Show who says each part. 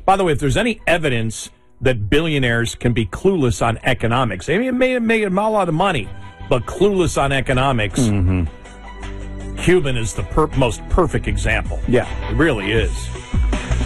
Speaker 1: By the way, if there's any evidence that billionaires can be clueless on economics, I mean, it may have made them a lot of money, but clueless on economics, Cuban is the most perfect example.
Speaker 2: Yeah.
Speaker 1: It really is.